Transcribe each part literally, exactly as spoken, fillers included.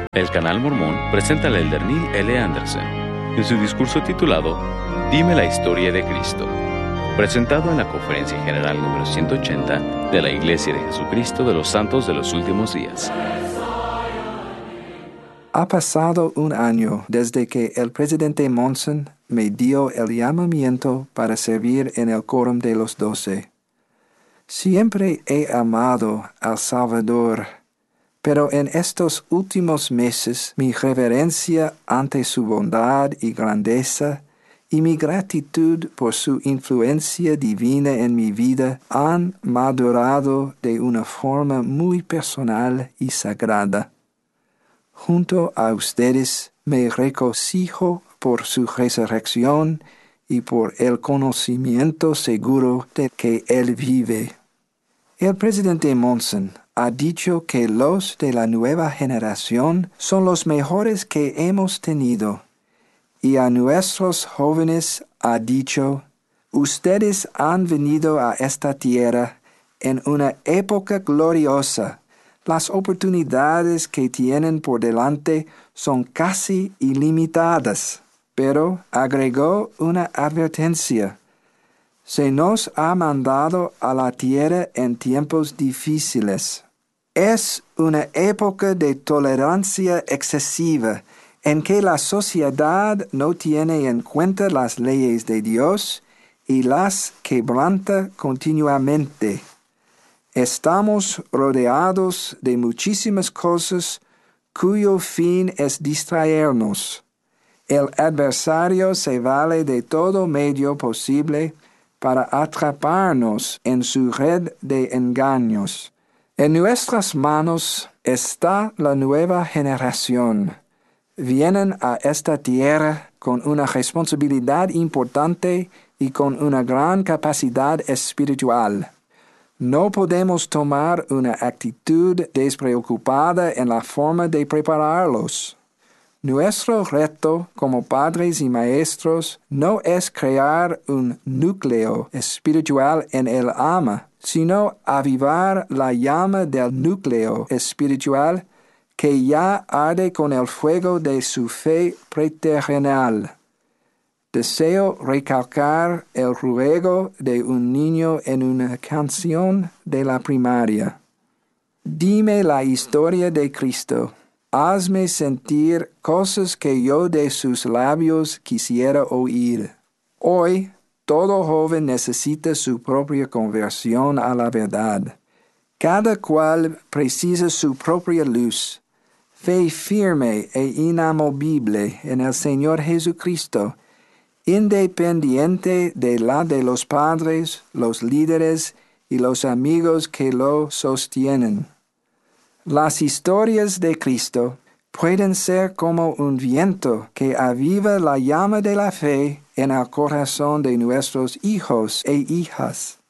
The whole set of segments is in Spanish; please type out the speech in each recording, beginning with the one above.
El Canal Mormón presenta al elder Neil L. Anderson en su discurso titulado Dime la historia de Cristo, presentado en la Conferencia General número ciento ochenta de la Iglesia de Jesucristo de los Santos de los Últimos Días. Ha pasado un año desde que el presidente Monson me dio el llamamiento para servir en el Quórum de los Doce. Siempre he amado al Salvador, pero en estos últimos meses mi reverencia ante su bondad y grandeza y mi gratitud por su influencia divina en mi vida han madurado de una forma muy personal y sagrada. Junto a ustedes me regocijo por su resurrección y por el conocimiento seguro de que Él vive. El presidente Monson ha dicho que los de la nueva generación son los mejores que hemos tenido, y a nuestros jóvenes ha dicho: ustedes han venido a esta tierra en una época gloriosa. Las oportunidades que tienen por delante son casi ilimitadas. Pero agregó una advertencia: se nos ha mandado a la tierra en tiempos difíciles. Es una época de tolerancia excesiva, en que la sociedad no tiene en cuenta las leyes de Dios y las quebranta continuamente. Estamos rodeados de muchísimas cosas cuyo fin es distraernos. El adversario se vale de todo medio posible para atraparnos en su red de engaños. En nuestras manos está la nueva generación. Vienen a esta tierra con una responsabilidad importante y con una gran capacidad espiritual. No podemos tomar una actitud despreocupada en la forma de prepararlos. Nuestro reto como padres y maestros no es crear un núcleo espiritual en el alma, sino avivar la llama del núcleo espiritual que ya arde con el fuego de su fe preterrenal. Deseo recalcar el ruego de un niño en una canción de la primaria. Dime la historia de Cristo. Hazme sentir cosas que yo de sus labios quisiera oír. Hoy, todo joven necesita su propia conversión a la verdad. Cada cual precisa su propia luz. Fe firme e inamovible en el Señor Jesucristo, independiente de la de los padres, los líderes y los amigos que lo sostienen. Las historias de Cristo pueden ser como un viento que aviva la llama de la fe en el corazón de nuestros hijos e hijas.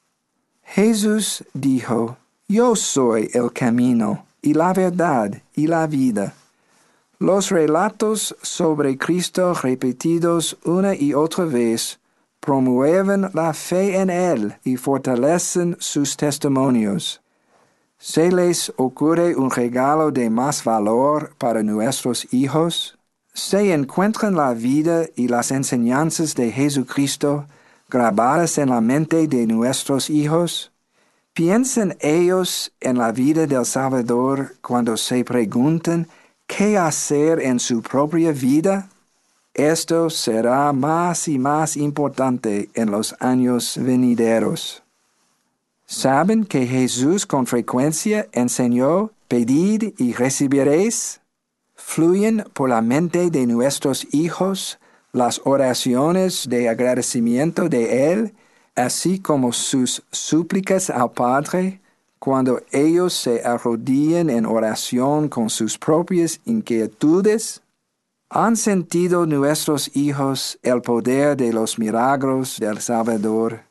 Jesús dijo: Yo soy el camino y la verdad y la vida. Los relatos sobre Cristo repetidos una y otra vez promueven la fe en Él y fortalecen sus testimonios. ¿Se les ocurre un regalo de más valor para nuestros hijos? ¿Se encuentran la vida y las enseñanzas de Jesucristo grabadas en la mente de nuestros hijos? ¿Piensan ellos en la vida del Salvador cuando se preguntan qué hacer en su propia vida? Esto será más y más importante en los años venideros. ¿Saben que Jesús con frecuencia enseñó: pedid y recibiréis? ¿Fluyen por la mente de nuestros hijos las oraciones de agradecimiento de Él, así como sus súplicas al Padre, cuando ellos se arrodillan en oración con sus propias inquietudes? ¿Han sentido nuestros hijos el poder de los milagros del Salvador?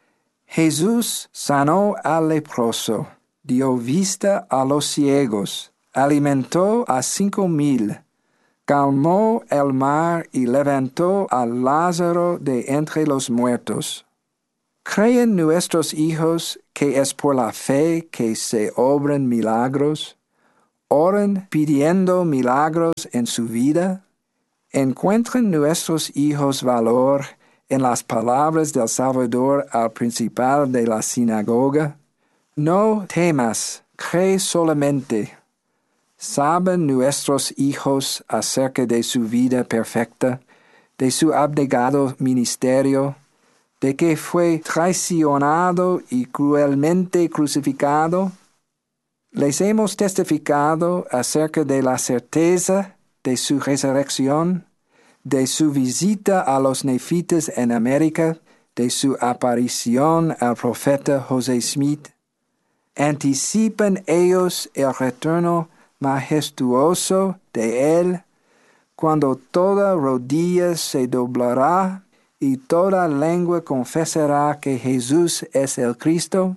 Jesús sanó al leproso, dio vista a los ciegos, alimentó a cinco mil, calmó el mar y levantó a Lázaro de entre los muertos. ¿Creen nuestros hijos que es por la fe que se obran milagros? oran pidiendo milagros en su vida? ¿Encuentran nuestros hijos valor en las palabras del Salvador al principal de la sinagoga? No temas, cree solamente. ¿Saben nuestros hijos acerca de su vida perfecta, de su abnegado ministerio, de que fue traicionado y cruelmente crucificado? Les hemos testificado acerca de la certeza de su resurrección, de su visita a los nefitas en América, de su aparición al profeta José Smith. ¿Anticipan ellos el retorno majestuoso de Él, cuando toda rodilla se doblará y toda lengua confesará que Jesús es el Cristo?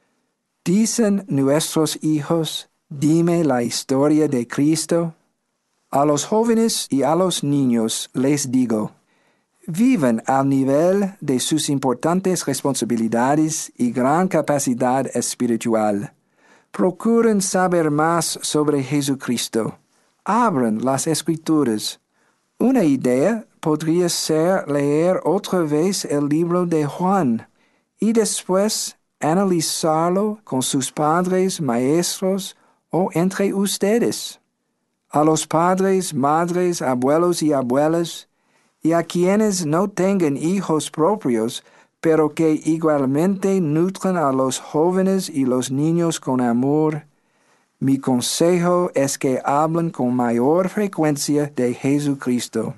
¿Dicen nuestros hijos, dime la historia de Cristo? A los jóvenes y a los niños les digo, vivan al nivel de sus importantes responsabilidades y gran capacidad espiritual. Procuren saber más sobre Jesucristo. Abran las Escrituras. Una idea podría ser leer otra vez el libro de Juan y después analizarlo con sus padres, maestros o entre ustedes. A los padres, madres, abuelos y abuelas, y a quienes no tengan hijos propios, pero que igualmente nutran a los jóvenes y los niños con amor, mi consejo es que hablen con mayor frecuencia de Jesucristo.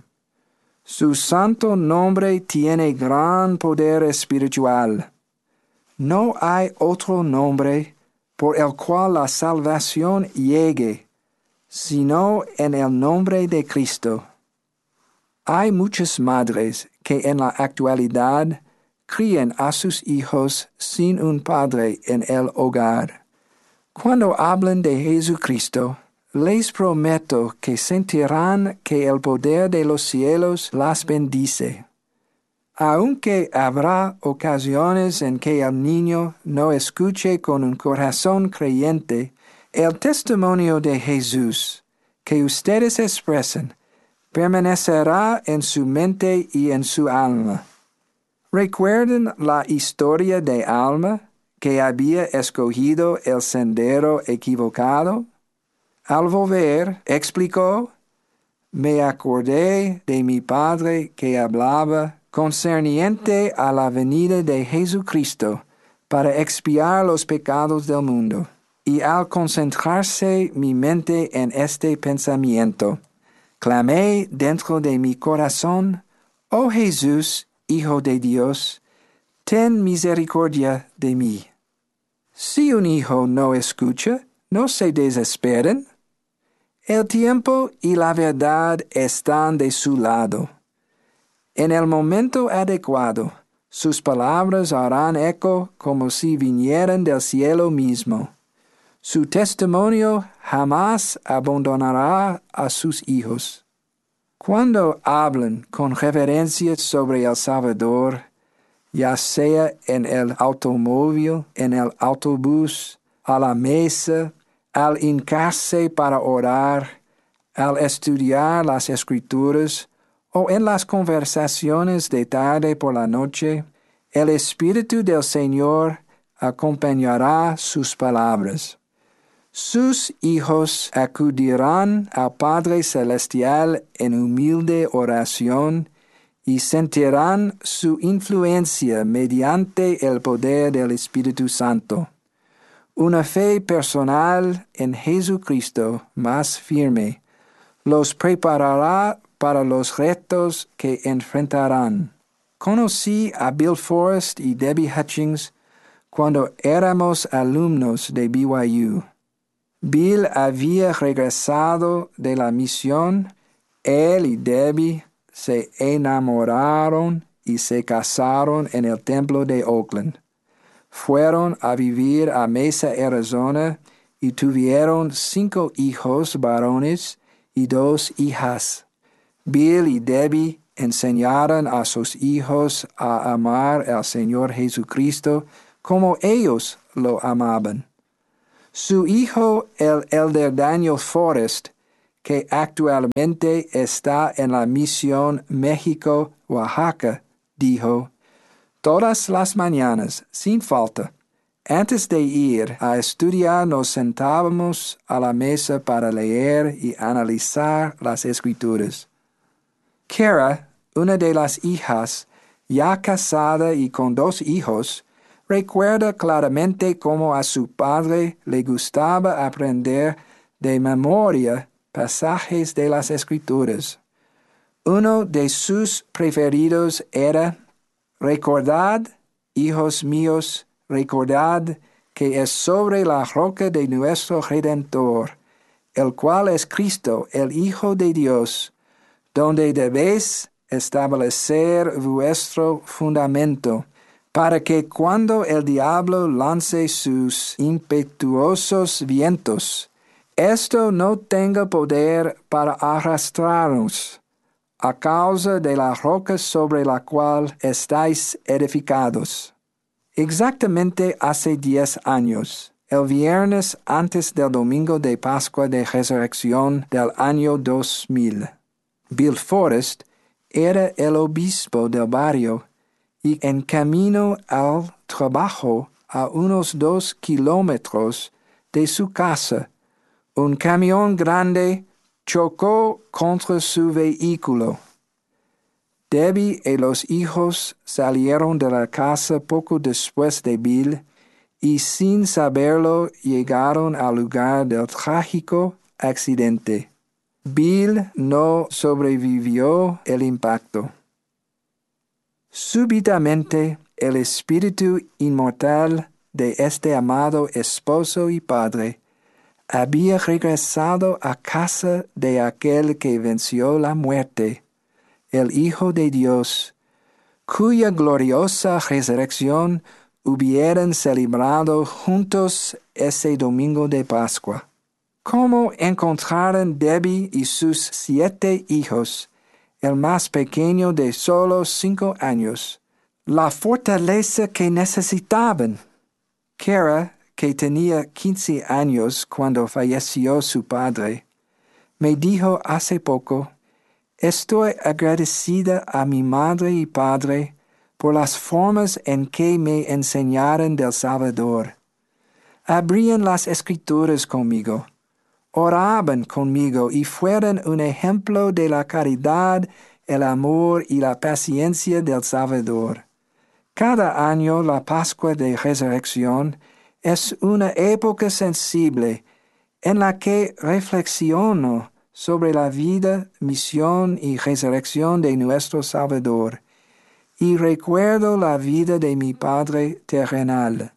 Su santo nombre tiene gran poder espiritual. No hay otro nombre por el cual la salvación llegue, sino en el nombre de Cristo. Hay muchas madres que en la actualidad crían a sus hijos sin un padre en el hogar. Cuando hablan de Jesucristo, les prometo que sentirán que el poder de los cielos las bendice. Aunque habrá ocasiones en que el niño no escuche con un corazón creyente el testimonio de Jesús que ustedes expresan, permanecerá en su mente y en su alma. ¿Recuerdan la historia de Alma, que había escogido el sendero equivocado? Al volver, explicó, me acordé de mi padre que hablaba concerniente a la venida de Jesucristo para expiar los pecados del mundo. Y al concentrarse mi mente en este pensamiento, clamé dentro de mi corazón, oh Jesús, Hijo de Dios, ten misericordia de mí. Si un hijo no escucha, no se desesperen. El tiempo y la verdad están de su lado. En el momento adecuado, sus palabras harán eco como si vinieran del cielo mismo. Su testimonio jamás abandonará a sus hijos. Cuando hablan con reverencia sobre el Salvador, ya sea en el automóvil, en el autobús, a la mesa, al hincarse para orar, al estudiar las Escrituras o en las conversaciones de tarde por la noche, el Espíritu del Señor acompañará sus palabras. Sus hijos acudirán al Padre Celestial en humilde oración y sentirán su influencia mediante el poder del Espíritu Santo. Una fe personal en Jesucristo más firme los preparará para los retos que enfrentarán. Conocí a Bill Forrest y Debbie Hutchings cuando éramos alumnos de B Y U. Bill había regresado de la misión. Él y Debbie se enamoraron y se casaron en el templo de Oakland. Fueron a vivir a Mesa, Arizona, y tuvieron cinco hijos varones y dos hijas. Bill y Debbie enseñaron a sus hijos a amar al Señor Jesucristo como ellos lo amaban. Su hijo, el elder Daniel Forrest, que actualmente está en la misión México-Oaxaca, dijo, todas las mañanas, sin falta, antes de ir a estudiar nos sentábamos a la mesa para leer y analizar las escrituras. Kara, una de las hijas, ya casada y con dos hijos, recuerda claramente cómo a su padre le gustaba aprender de memoria pasajes de las escrituras. Uno de sus preferidos era: recordad, hijos míos, recordad que es sobre la roca de nuestro Redentor, el cual es Cristo, el Hijo de Dios, donde debéis establecer vuestro fundamento, para que cuando el diablo lance sus impetuosos vientos, esto no tenga poder para arrastrarnos, a causa de la roca sobre la cual estáis edificados. Exactamente hace diez años, el viernes antes del domingo de Pascua de Resurrección del año dos mil, Bill Forrest era el obispo del barrio y en camino al trabajo a unos dos kilómetros de su casa, un camión grande chocó contra su vehículo. Debbie y los hijos salieron de la casa poco después de Bill y sin saberlo llegaron al lugar del trágico accidente. Bill no sobrevivió el impacto. Súbitamente, el espíritu inmortal de este amado esposo y padre había regresado a casa de aquel que venció la muerte, el Hijo de Dios, cuya gloriosa resurrección hubieran celebrado juntos ese domingo de Pascua. ¿Cómo encontraron Debbie y sus siete hijos, el más pequeño de solo cinco años, la fortaleza que necesitaban? Kara, que tenía quince años cuando falleció su padre, me dijo hace poco: estoy agradecida a mi madre y padre por las formas en que me enseñaron del Salvador. Abrían las Escrituras conmigo, oraban conmigo y fueron un ejemplo de la caridad, el amor y la paciencia del Salvador. Cada año la Pascua de Resurrección es una época sensible en la que reflexiono sobre la vida, misión y resurrección de nuestro Salvador, y recuerdo la vida de mi padre terrenal.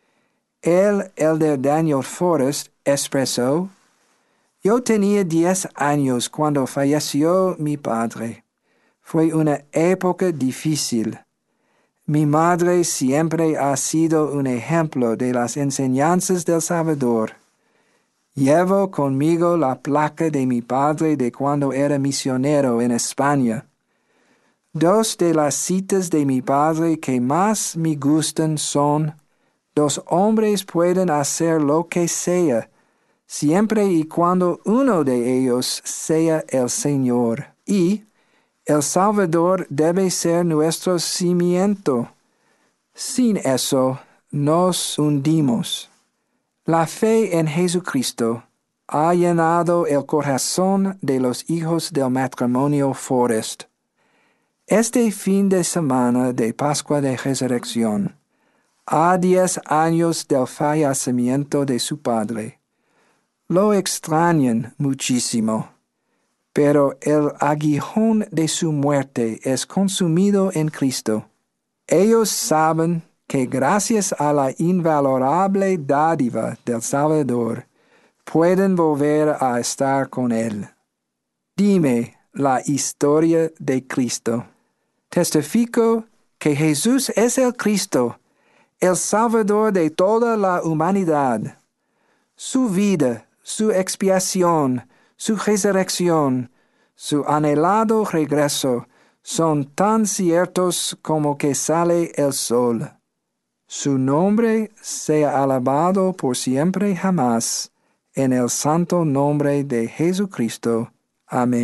El elder Daniel Forrest expresó: yo tenía diez años cuando falleció mi padre. Fue una época difícil. Mi madre siempre ha sido un ejemplo de las enseñanzas del Salvador. Llevo conmigo la placa de mi padre de cuando era misionero en España. Dos de las citas de mi padre que más me gustan son: los hombres pueden hacer lo que sea, siempre y cuando uno de ellos sea el Señor, y el Salvador debe ser nuestro cimiento. Sin eso, nos hundimos. La fe en Jesucristo ha llenado el corazón de los hijos del matrimonio Forrest. Este fin de semana de Pascua de Resurrección, a diez años del fallecimiento de su padre, lo extrañan muchísimo, pero el aguijón de su muerte es consumido en Cristo. Ellos saben que gracias a la invalorable dádiva del Salvador, pueden volver a estar con Él. Dime la historia de Cristo. Testifico que Jesús es el Cristo, el Salvador de toda la humanidad. Su vida, su expiación, su resurrección, su anhelado regreso son tan ciertos como que sale el sol. Su nombre sea alabado por siempre y jamás, en el santo nombre de Jesucristo. Amén.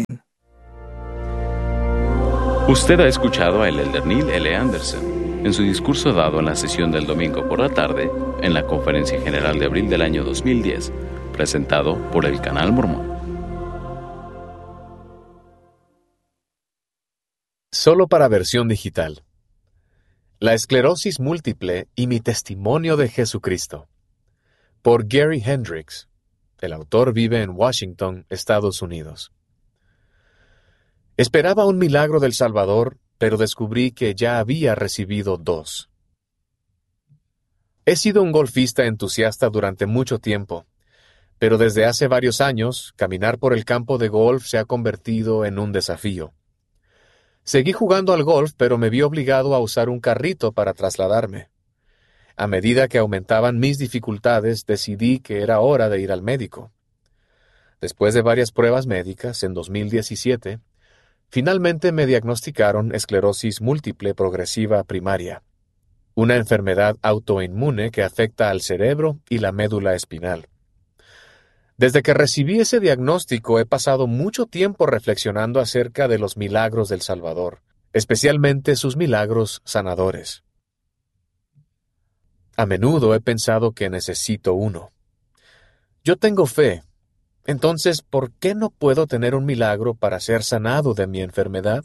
Usted ha escuchado a el elder Neil L. Anderson en su discurso dado en la sesión del domingo por la tarde en la Conferencia General de abril del año dos mil diez, presentado por el Canal Mormón. Solo para versión digital. La esclerosis múltiple y mi testimonio de Jesucristo. Por Gary Hendricks. El autor vive en Washington, Estados Unidos. Esperaba un milagro del Salvador, pero descubrí que ya había recibido dos. He sido un golfista entusiasta durante mucho tiempo, pero desde hace varios años, caminar por el campo de golf se ha convertido en un desafío. Seguí jugando al golf, pero me vi obligado a usar un carrito para trasladarme. A medida que aumentaban mis dificultades, decidí que era hora de ir al médico. Después de varias pruebas médicas, en dos mil diecisiete, finalmente me diagnosticaron esclerosis múltiple progresiva primaria, una enfermedad autoinmune que afecta al cerebro y la médula espinal. Desde que recibí ese diagnóstico he pasado mucho tiempo reflexionando acerca de los milagros del Salvador, especialmente sus milagros sanadores. A menudo he pensado que necesito uno. Yo tengo fe. Entonces, ¿por qué no puedo tener un milagro para ser sanado de mi enfermedad?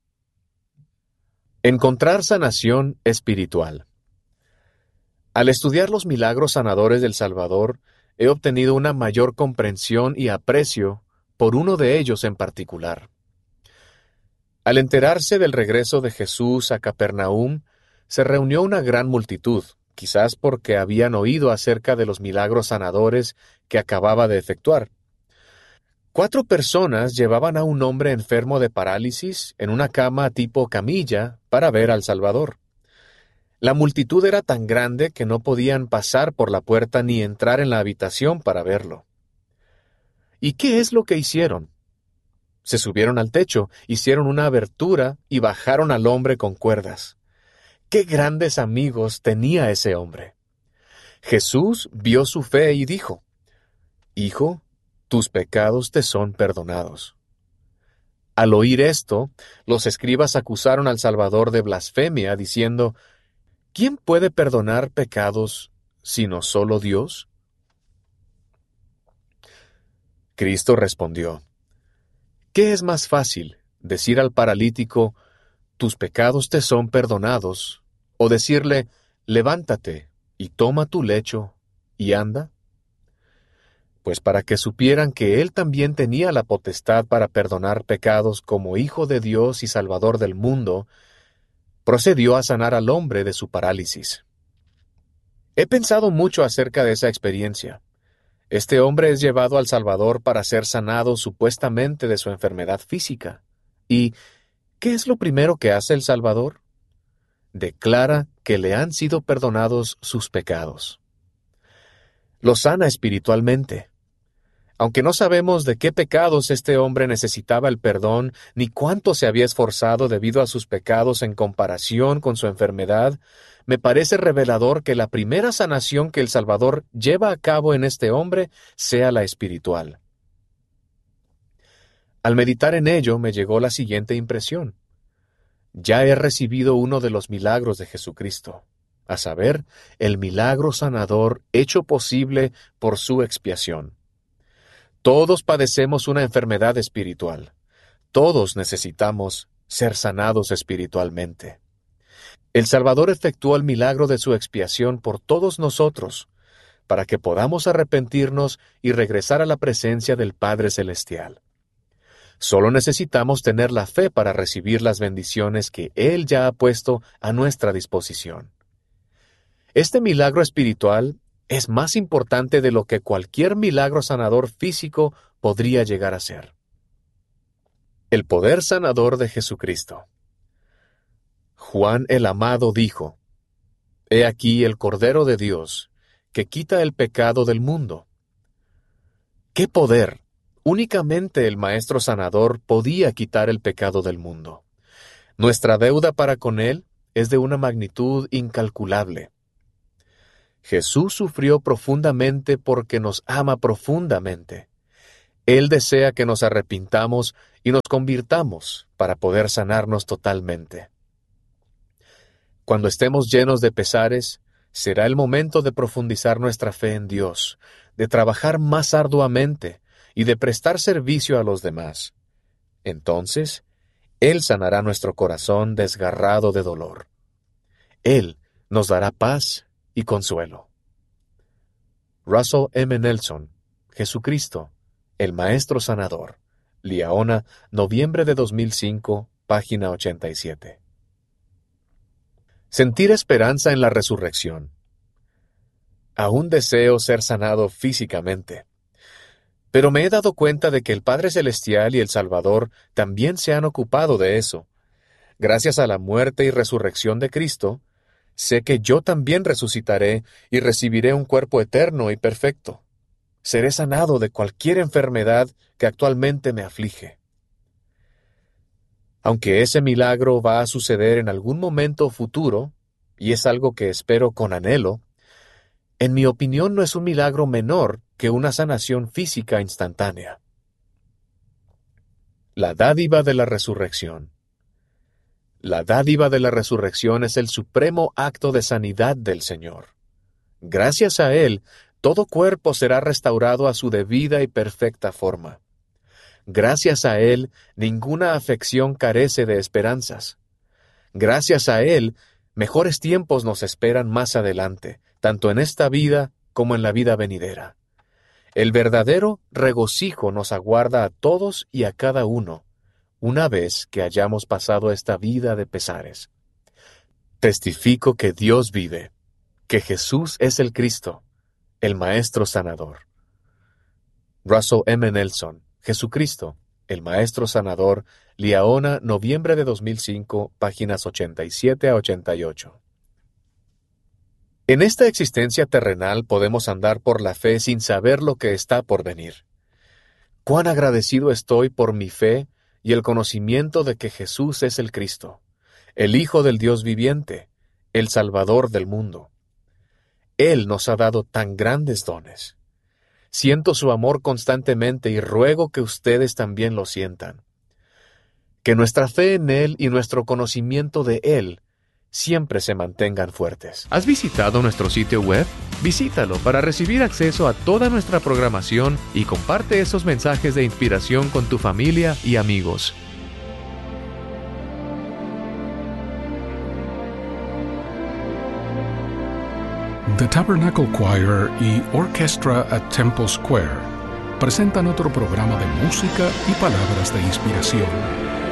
Encontrar sanación espiritual. Al estudiar los milagros sanadores del Salvador, he obtenido una mayor comprensión y aprecio por uno de ellos en particular. Al enterarse del regreso de Jesús a Capernaum, se reunió una gran multitud, quizás porque habían oído acerca de los milagros sanadores que acababa de efectuar. Cuatro personas llevaban a un hombre enfermo de parálisis en una cama tipo camilla para ver al Salvador. La multitud era tan grande que no podían pasar por la puerta ni entrar en la habitación para verlo. ¿Y qué es lo que hicieron? Se subieron al techo, hicieron una abertura y bajaron al hombre con cuerdas. ¡Qué grandes amigos tenía ese hombre! Jesús vio su fe y dijo: «Hijo, tus pecados te son perdonados». Al oír esto, los escribas acusaron al Salvador de blasfemia, diciendo: ¿quién puede perdonar pecados sino solo Dios? Cristo respondió: ¿qué es más fácil, decir al paralítico, tus pecados te son perdonados, o decirle, levántate y toma tu lecho y anda? Pues para que supieran que él también tenía la potestad para perdonar pecados como Hijo de Dios y Salvador del mundo, procedió a sanar al hombre de su parálisis. He pensado mucho acerca de esa experiencia. Este hombre es llevado al Salvador para ser sanado supuestamente de su enfermedad física. ¿Y qué es lo primero que hace el Salvador? Declara que le han sido perdonados sus pecados. Lo sana espiritualmente. Aunque no sabemos de qué pecados este hombre necesitaba el perdón, ni cuánto se había esforzado debido a sus pecados en comparación con su enfermedad, me parece revelador que la primera sanación que el Salvador lleva a cabo en este hombre sea la espiritual. Al meditar en ello me llegó la siguiente impresión. Ya he recibido uno de los milagros de Jesucristo, a saber, el milagro sanador hecho posible por su expiación. Todos padecemos una enfermedad espiritual. Todos necesitamos ser sanados espiritualmente. El Salvador efectuó el milagro de su expiación por todos nosotros, para que podamos arrepentirnos y regresar a la presencia del Padre Celestial. Solo necesitamos tener la fe para recibir las bendiciones que Él ya ha puesto a nuestra disposición. Este milagro espiritual es más importante de lo que cualquier milagro sanador físico podría llegar a ser. El poder sanador de Jesucristo. Juan el Amado dijo: «He aquí el Cordero de Dios, que quita el pecado del mundo». ¡Qué poder! Únicamente el Maestro Sanador podía quitar el pecado del mundo. Nuestra deuda para con Él es de una magnitud incalculable. Jesús sufrió profundamente porque nos ama profundamente. Él desea que nos arrepintamos y nos convirtamos para poder sanarnos totalmente. Cuando estemos llenos de pesares, será el momento de profundizar nuestra fe en Dios, de trabajar más arduamente y de prestar servicio a los demás. Entonces, Él sanará nuestro corazón desgarrado de dolor. Él nos dará paz y consuelo. Russell M. Nelson, Jesucristo, el Maestro Sanador. Liaona, noviembre de dos mil cinco, página ochenta y siete. Sentir esperanza en la resurrección. Aún deseo ser sanado físicamente, pero me he dado cuenta de que el Padre Celestial y el Salvador también se han ocupado de eso. Gracias a la muerte y resurrección de Cristo, sé que yo también resucitaré y recibiré un cuerpo eterno y perfecto. Seré sanado de cualquier enfermedad que actualmente me aflige. Aunque ese milagro va a suceder en algún momento futuro, y es algo que espero con anhelo, en mi opinión no es un milagro menor que una sanación física instantánea. La dádiva de la resurrección. La dádiva de la resurrección es el supremo acto de sanidad del Señor. Gracias a Él, todo cuerpo será restaurado a su debida y perfecta forma. Gracias a Él, ninguna afección carece de esperanzas. Gracias a Él, mejores tiempos nos esperan más adelante, tanto en esta vida como en la vida venidera. El verdadero regocijo nos aguarda a todos y a cada uno, una vez que hayamos pasado esta vida de pesares. Testifico que Dios vive, que Jesús es el Cristo, el Maestro Sanador. Russell M. Nelson, Jesucristo, el Maestro Sanador, Liaona, noviembre de dos mil cinco, páginas ochenta y siete a ochenta y ocho. En esta existencia terrenal podemos andar por la fe sin saber lo que está por venir. Cuán agradecido estoy por mi fe y el conocimiento de que Jesús es el Cristo, el Hijo del Dios viviente, el Salvador del mundo. Él nos ha dado tan grandes dones. Siento su amor constantemente y ruego que ustedes también lo sientan. Que nuestra fe en Él y nuestro conocimiento de Él siempre se mantengan fuertes. ¿Has visitado nuestro sitio web? Visítalo para recibir acceso a toda nuestra programación y comparte esos mensajes de inspiración con tu familia y amigos. The Tabernacle Choir y Orchestra at Temple Square presentan otro programa de música y palabras de inspiración.